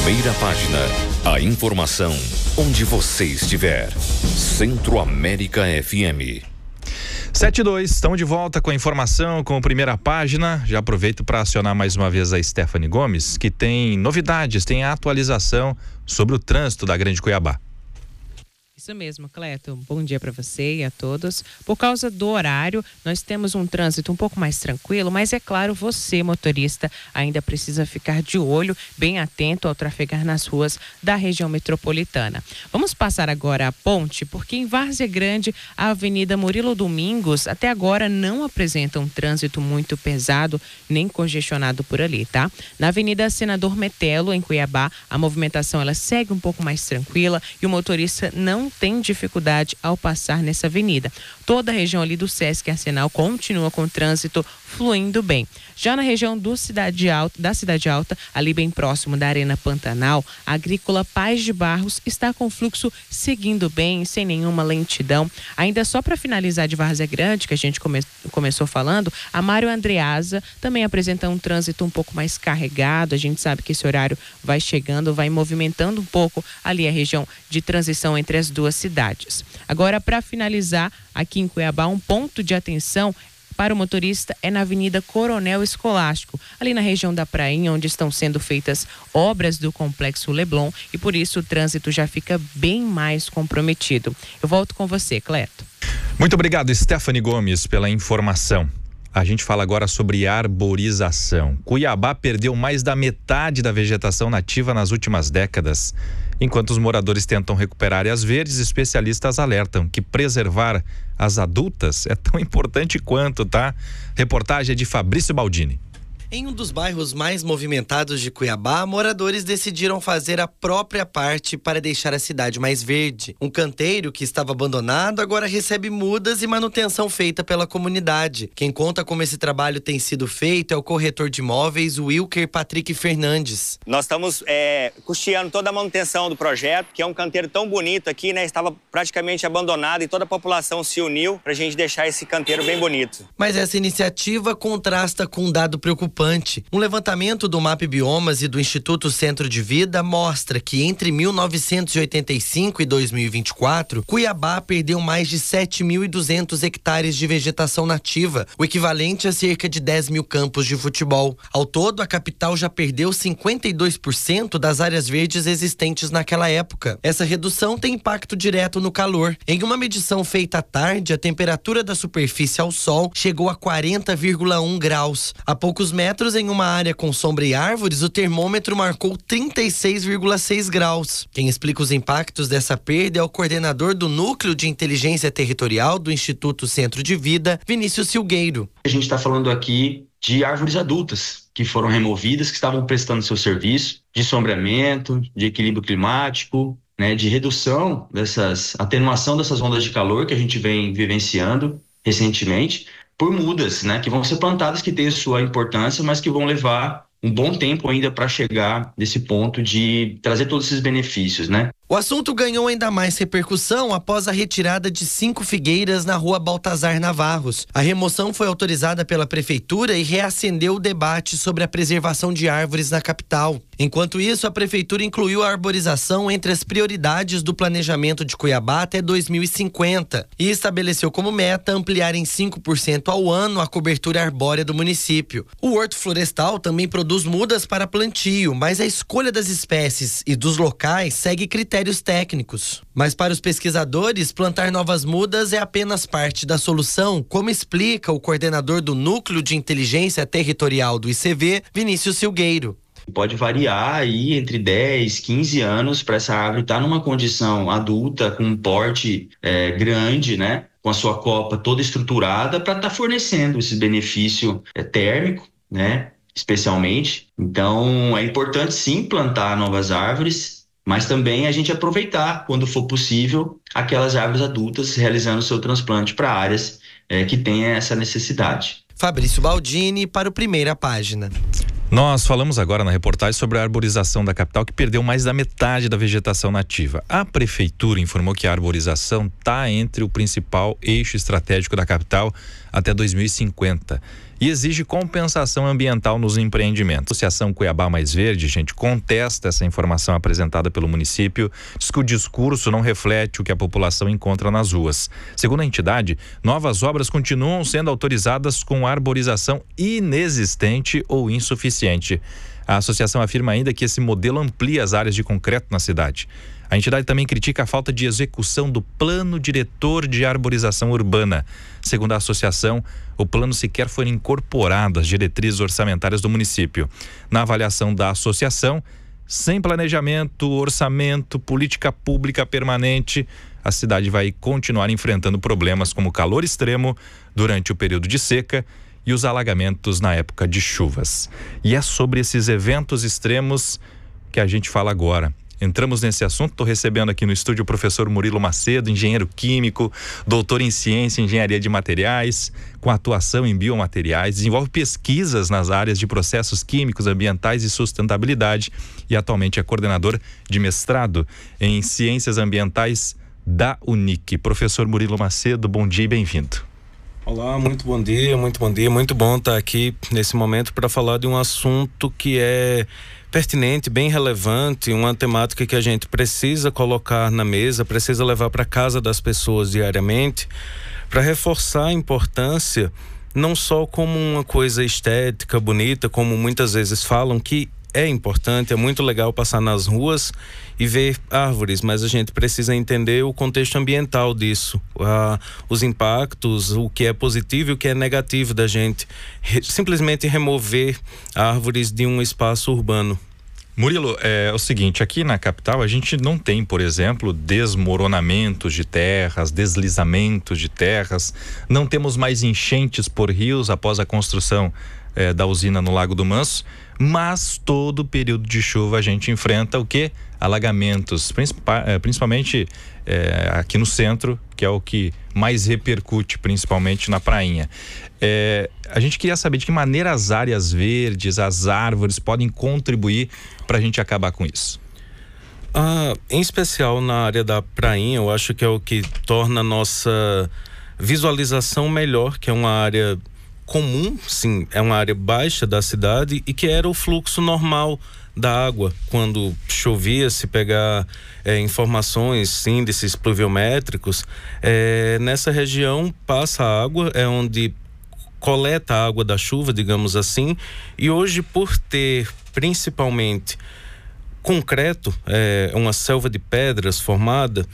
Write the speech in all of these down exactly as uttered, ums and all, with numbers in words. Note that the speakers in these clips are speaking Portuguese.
Primeira página. A informação onde você estiver. Centro América F M. sete e dois, estamos de volta com a informação, com a primeira página. Já aproveito para acionar mais uma vez a Stephanie Gomes, que tem novidades, tem a atualização sobre o trânsito da Grande Cuiabá. Isso mesmo, Cleto. Bom dia para você e a todos. Por causa do horário, nós temos um trânsito um pouco mais tranquilo, mas é claro, você, motorista, ainda precisa ficar de olho, bem atento ao trafegar nas ruas da região metropolitana. Vamos passar agora a ponte, porque em Várzea Grande, a Avenida Murilo Domingos, até agora não apresenta um trânsito muito pesado, nem congestionado por ali, tá? Na Avenida Senador Metelo, em Cuiabá, a movimentação ela segue um pouco mais tranquila e o motorista não tem dificuldade ao passar nessa avenida. Toda a região ali do Sesc Arsenal continua com o trânsito fluindo bem. Já na região do Cidade Alta, da Cidade Alta, ali bem próximo da Arena Pantanal, a Agrícola Paz de Barros está com o fluxo seguindo bem, sem nenhuma lentidão. Ainda só para finalizar de Várzea Grande, que a gente come, começou falando, a Mário Andreasa também apresenta um trânsito um pouco mais carregado. A gente sabe que esse horário vai chegando, vai movimentando um pouco ali a região de transição entre as duas cidades. Agora, para finalizar, aqui em Cuiabá, um ponto de atenção para o motorista é na Avenida Coronel Escolástico, ali na região da Prainha, onde estão sendo feitas obras do Complexo Leblon e por isso o trânsito já fica bem mais comprometido. Eu volto com você, Cleto. Muito obrigado, Stephanie Gomes, pela informação. A gente fala agora sobre arborização. Cuiabá perdeu mais da metade da vegetação nativa nas últimas décadas. Enquanto os moradores tentam recuperar áreas verdes, especialistas alertam que preservar as adultas é tão importante quanto, tá? Reportagem é de Fabrício Baldini. Em um dos bairros mais movimentados de Cuiabá, moradores decidiram fazer a própria parte para deixar a cidade mais verde. Um canteiro que estava abandonado agora recebe mudas e manutenção feita pela comunidade. Quem conta como esse trabalho tem sido feito é o corretor de imóveis Wilker Patrick Fernandes. Nós estamos é, custeando toda a manutenção do projeto, que é um canteiro tão bonito aqui, né? Estava praticamente abandonado e toda a população se uniu para a gente deixar esse canteiro bem bonito. Mas essa iniciativa contrasta com um dado preocupante. Um levantamento do MAP Biomas e do Instituto Centro de Vida mostra que entre mil novecentos e oitenta e cinco e dois mil e vinte e quatro, Cuiabá perdeu mais de sete mil e duzentos hectares de vegetação nativa, o equivalente a cerca de dez mil campos de futebol. Ao todo, a capital já perdeu cinquenta e dois por cento das áreas verdes existentes naquela época. Essa redução tem impacto direto no calor. Em uma medição feita à tarde, a temperatura da superfície ao sol chegou a quarenta vírgula um graus. Há poucos metros metros em uma área com sombra e árvores, o termômetro marcou trinta e seis vírgula seis graus. Quem explica os impactos dessa perda é o coordenador do Núcleo de Inteligência Territorial do Instituto Centro de Vida, Vinícius Silgueiro. A gente está falando aqui de árvores adultas que foram removidas, que estavam prestando seu serviço de sombreamento, de equilíbrio climático, né, de redução dessas, atenuação dessas ondas de calor que a gente vem vivenciando recentemente, por mudas, né, que vão ser plantadas, que têm sua importância, mas que vão levar um bom tempo ainda para chegar nesse ponto de trazer todos esses benefícios, né? O assunto ganhou ainda mais repercussão após a retirada de cinco figueiras na rua Baltazar Navarros. A remoção foi autorizada pela prefeitura e reacendeu o debate sobre a preservação de árvores na capital. Enquanto isso, a prefeitura incluiu a arborização entre as prioridades do planejamento de Cuiabá até dois mil e cinquenta e estabeleceu como meta ampliar em cinco por cento ao ano a cobertura arbórea do município. O Horto Florestal também produz mudas para plantio, mas a escolha das espécies e dos locais segue critérios técnicos. Mas para os pesquisadores, plantar novas mudas é apenas parte da solução, como explica o coordenador do Núcleo de Inteligência Territorial do I C V, Vinícius Silgueiro. Pode variar aí entre dez, quinze anos para essa árvore estar numa condição adulta, com um porte é, grande, né? Com a sua copa toda estruturada para estar tá fornecendo esse benefício é, térmico, né? Especialmente. Então, é importante sim plantar novas árvores, mas também a gente aproveitar, quando for possível, aquelas árvores adultas realizando o seu transplante para áreas é, que tenham essa necessidade. Fabrício Baldini para o Primeira Página. Nós falamos agora na reportagem sobre a arborização da capital, que perdeu mais da metade da vegetação nativa. A prefeitura informou que a arborização está entre o principal eixo estratégico da capital até dois mil e cinquenta. e exige compensação ambiental nos empreendimentos. A Associação Cuiabá Mais Verde, gente, contesta essa informação apresentada pelo município, diz que o discurso não reflete o que a população encontra nas ruas. Segundo a entidade, novas obras continuam sendo autorizadas com arborização inexistente ou insuficiente. A associação afirma ainda que esse modelo amplia as áreas de concreto na cidade. A entidade também critica a falta de execução do plano diretor de arborização urbana. Segundo a associação, o plano sequer foi incorporado às diretrizes orçamentárias do município. Na avaliação da associação, sem planejamento, orçamento, política pública permanente, a cidade vai continuar enfrentando problemas como calor extremo durante o período de seca e os alagamentos na época de chuvas. E é sobre esses eventos extremos que a gente fala agora. Entramos nesse assunto, estou recebendo aqui no estúdio o professor Murilo Macedo, engenheiro químico, doutor em ciência e engenharia de materiais, com atuação em biomateriais, desenvolve pesquisas nas áreas de processos químicos, ambientais e sustentabilidade e atualmente é coordenador de mestrado em ciências ambientais da Unic. Professor Murilo Macedo, bom dia e bem-vindo. Olá, muito bom dia, muito bom dia, muito bom estar aqui nesse momento para falar de um assunto que é pertinente, bem relevante, uma temática que a gente precisa colocar na mesa, precisa levar para casa das pessoas diariamente, para reforçar a importância, não só como uma coisa estética, bonita, como muitas vezes falam que é importante, é muito legal passar nas ruas e ver árvores, mas a gente precisa entender o contexto ambiental disso, uh, os impactos, o que é positivo e o que é negativo da gente re- simplesmente remover árvores de um espaço urbano. Murilo, é o seguinte, aqui na capital a gente não tem, por exemplo, desmoronamentos de terras, deslizamentos de terras, não temos mais enchentes por rios após a construção é, da usina no Lago do Manso, mas todo período de chuva a gente enfrenta o quê? Alagamentos, principalmente é, aqui no centro, que é o que mais repercute, principalmente na prainha. É, a gente queria saber de que maneira as áreas verdes, as árvores podem contribuir para a gente acabar com isso. Ah, em especial na área da prainha, eu acho que é o que torna a nossa visualização melhor, que é uma área comum, sim, é uma área baixa da cidade e que era o fluxo normal da água. Quando chovia, se pegar é, informações, índices pluviométricos, é, nessa região passa a água, é onde coleta a água da chuva, digamos assim, e hoje, por ter principalmente concreto, é, uma selva de pedras formada,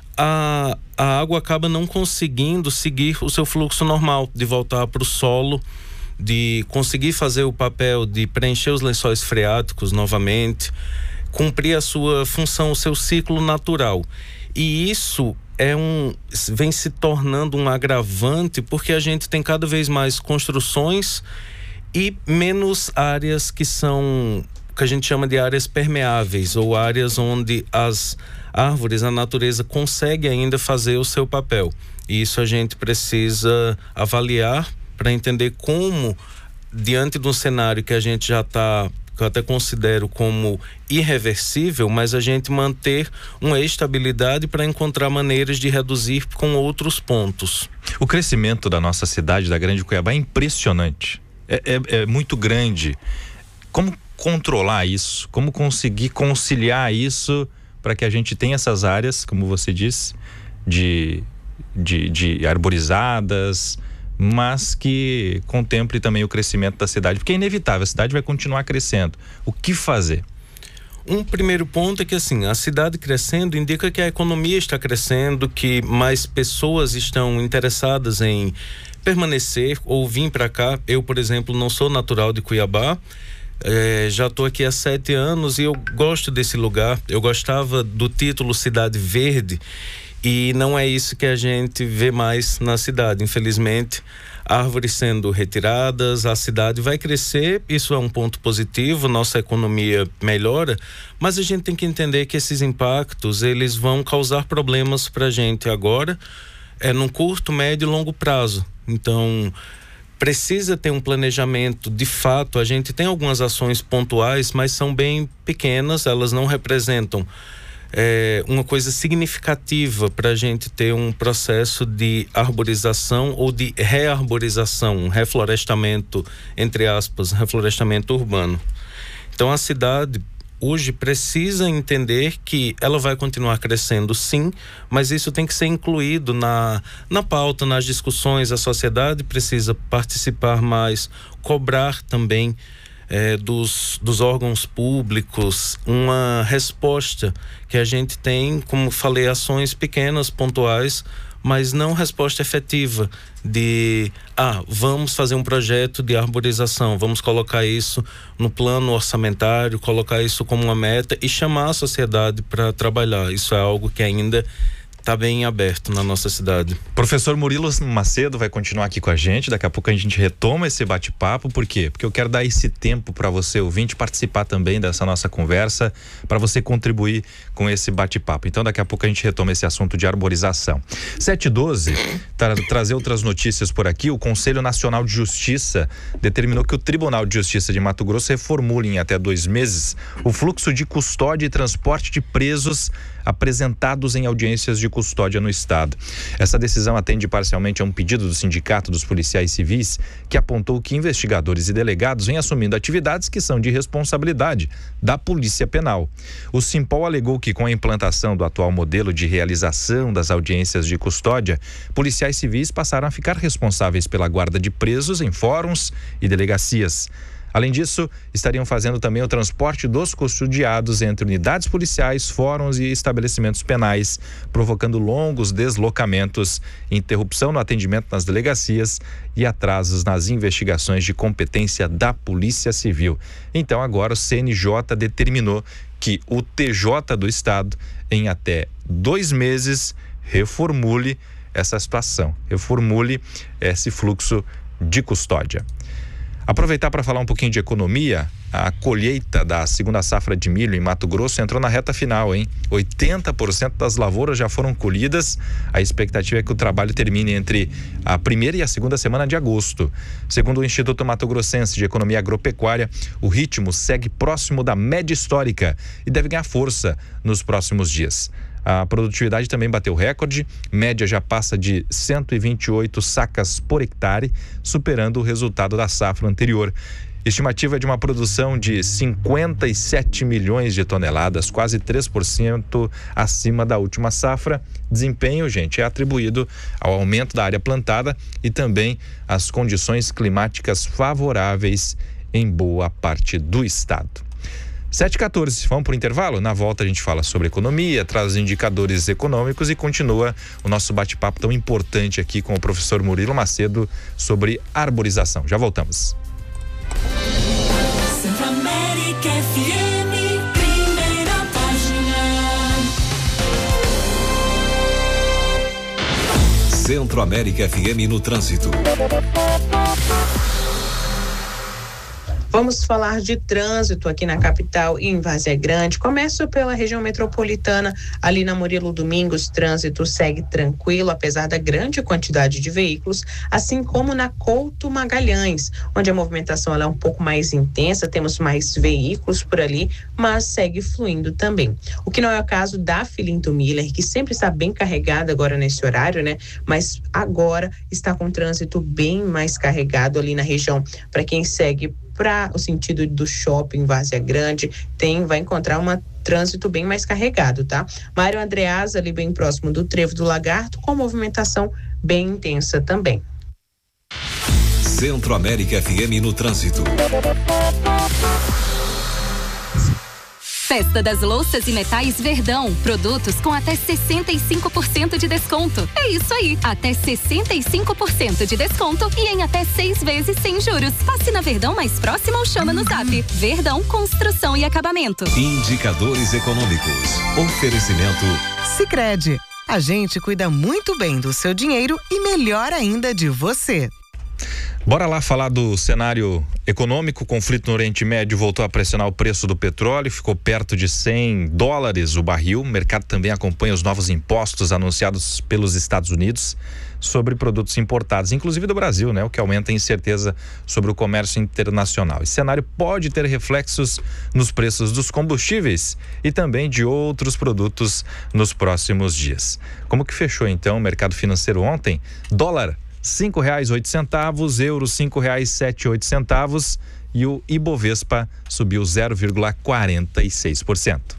a, a água acaba não conseguindo seguir o seu fluxo normal, de voltar para o solo, de conseguir fazer o papel de preencher os lençóis freáticos novamente, cumprir a sua função, o seu ciclo natural. E isso é um, vem se tornando um agravante porque a gente tem cada vez mais construções e menos áreas que são, que a gente chama de áreas permeáveis, ou áreas onde as árvores, a natureza consegue ainda fazer o seu papel. E isso a gente precisa avaliar para entender como, diante de um cenário que a gente já está, que eu até considero como irreversível, mas a gente manter uma estabilidade para encontrar maneiras de reduzir com outros pontos. O crescimento da nossa cidade, da Grande Cuiabá, é impressionante. É, é, é muito grande. Como controlar isso? Como conseguir conciliar isso para que a gente tenha essas áreas, como você disse, de, de, de arborizadas, mas que contemple também o crescimento da cidade, porque é inevitável, a cidade vai continuar crescendo. O que fazer? Um primeiro ponto é que, assim, a cidade crescendo indica que a economia está crescendo, que mais pessoas estão interessadas em permanecer ou vir para cá. Eu, por exemplo, não sou natural de Cuiabá, é, já estou aqui há sete anos e eu gosto desse lugar. Eu gostava do título Cidade Verde, e não é isso que a gente vê mais na cidade, infelizmente. Árvores sendo retiradas, a cidade vai crescer, isso é um ponto positivo, nossa economia melhora, mas a gente tem que entender que esses impactos, eles vão causar problemas para a gente agora, é num curto, médio e longo prazo. Então, precisa ter um planejamento, de fato. A gente tem algumas ações pontuais, mas são bem pequenas, elas não representam é, uma coisa significativa para a gente ter um processo de arborização ou de rearborização, um reflorestamento, entre aspas, reflorestamento urbano. Então a cidade hoje precisa entender que ela vai continuar crescendo, sim, mas isso tem que ser incluído na, na pauta, nas discussões. A sociedade precisa participar mais, cobrar também é, dos, dos órgãos públicos uma resposta que a gente tem, como falei, ações pequenas, pontuais, mas não resposta efetiva de, ah, vamos fazer um projeto de arborização, vamos colocar isso no plano orçamentário, colocar isso como uma meta e chamar a sociedade para trabalhar. Isso é algo que ainda está bem aberto na nossa cidade. Professor Murilo Macedo vai continuar aqui com a gente. Daqui a pouco a gente retoma esse bate-papo. Por quê? Porque eu quero dar esse tempo para você, ouvinte, participar também dessa nossa conversa, para você contribuir com esse bate-papo. Então daqui a pouco a gente retoma esse assunto de arborização. sete e doze, tra trazer outras notícias por aqui. O Conselho Nacional de Justiça determinou que o Tribunal de Justiça de Mato Grosso reformule em até dois meses o fluxo de custódia e transporte de presos apresentados em audiências de custódia no estado. Essa decisão atende parcialmente a um pedido do Sindicato dos Policiais Civis, que apontou que investigadores e delegados vêm assumindo atividades que são de responsabilidade da Polícia Penal. O Simpol alegou que, com a implantação do atual modelo de realização das audiências de custódia, policiais civis passaram a ficar responsáveis pela guarda de presos em fóruns e delegacias. Além disso, estariam fazendo também o transporte dos custodiados entre unidades policiais, fóruns e estabelecimentos penais, provocando longos deslocamentos, interrupção no atendimento nas delegacias e atrasos nas investigações de competência da Polícia Civil. Então, agora o C N J determinou que o T J do Estado, em até dois meses, reformule essa situação, reformule esse fluxo de custódia. Aproveitar para falar um pouquinho de economia. A colheita da segunda safra de milho em Mato Grosso entrou na reta final, hein? oitenta por cento das lavouras já foram colhidas. A expectativa é que o trabalho termine entre a primeira e a segunda semana de agosto. Segundo o Instituto Mato Grossense de Economia Agropecuária, o ritmo segue próximo da média histórica e deve ganhar força nos próximos dias. A produtividade também bateu recorde, média já passa de cento e vinte e oito sacas por hectare, superando o resultado da safra anterior. Estimativa é de uma produção de cinquenta e sete milhões de toneladas, quase três por cento acima da última safra. Desempenho, gente, é atribuído ao aumento da área plantada e também às condições climáticas favoráveis em boa parte do estado. sete e quatorze, vamos para o intervalo? Na volta a gente fala sobre economia, traz indicadores econômicos e continua o nosso bate-papo tão importante aqui com o professor Murilo Macedo sobre arborização. Já voltamos. Centro-América F M, primeira página. Centro-América F M no trânsito. Vamos falar de trânsito aqui na capital e em Várzea Grande. Começo pela região metropolitana, ali na Murilo Domingos, trânsito segue tranquilo, apesar da grande quantidade de veículos, assim como na Couto Magalhães, onde a movimentação ela é um pouco mais intensa, temos mais veículos por ali, mas segue fluindo também. O que não é o caso da Filinto Miller, que sempre está bem carregada agora nesse horário, né? Mas agora está com trânsito bem mais carregado ali na região, para quem segue para o sentido do shopping Várzea Grande, tem, vai encontrar um trânsito bem mais carregado, tá? Mário Andreasa, ali bem próximo do Trevo do Lagarto, com movimentação bem intensa também. Centro-América F M no trânsito. Festa das Louças e Metais Verdão. Produtos com até sessenta e cinco por cento de desconto. É isso aí, até sessenta e cinco por cento de desconto e em até seis vezes sem juros. Passe na Verdão mais próxima ou chama no Zap. Verdão, construção e acabamento. Indicadores econômicos. Oferecimento Sicredi. A gente cuida muito bem do seu dinheiro e melhor ainda de você. Bora lá falar do cenário econômico. O conflito no Oriente Médio voltou a pressionar o preço do petróleo, ficou perto de cem dólares o barril. O mercado também acompanha os novos impostos anunciados pelos Estados Unidos sobre produtos importados, inclusive do Brasil, né? O que aumenta a incerteza sobre o comércio internacional. Esse cenário pode ter reflexos nos preços dos combustíveis e também de outros produtos nos próximos dias. Como que fechou então o mercado financeiro ontem? Dólar cinco reais e oito centavos, euro cinco reais e setenta e oito centavos e o Ibovespa subiu zero vírgula quarenta e seis por cento.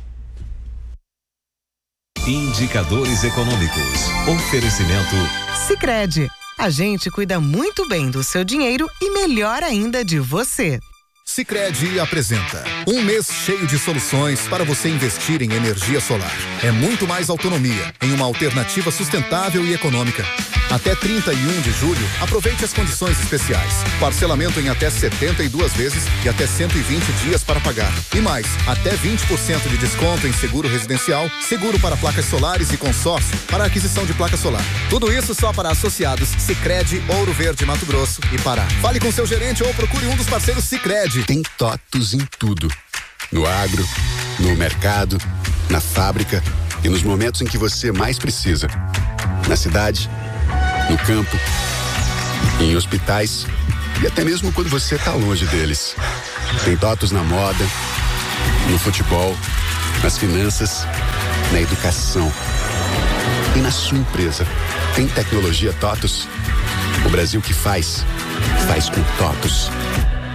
Indicadores econômicos. Oferecimento Sicredi. A gente cuida muito bem do seu dinheiro e melhor ainda de você. Sicredi apresenta um mês cheio de soluções para você investir em energia solar. É muito mais autonomia em uma alternativa sustentável e econômica. Até trinta e um de julho, aproveite as condições especiais. Parcelamento em até setenta e duas vezes e até cento e vinte dias para pagar. E mais, até vinte por cento de desconto em seguro residencial, seguro para placas solares e consórcio para aquisição de placa solar. Tudo isso só para associados Sicredi, Ouro Verde, Mato Grosso e Pará. Fale com seu gerente ou procure um dos parceiros Sicredi. Tem TOTUS em tudo. No agro, no mercado, na fábrica e nos momentos em que você mais precisa. Na cidade, no campo, em hospitais e até mesmo quando você está longe deles. Tem TOTUS na moda, no futebol, nas finanças, na educação e na sua empresa. Tem tecnologia TOTUS? O Brasil que faz, faz com TOTUS.